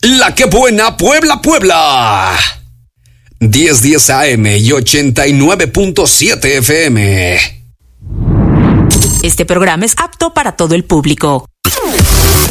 La que buena Puebla, Puebla. 1010 AM y 89.7 FM. Este programa es apto para todo el público.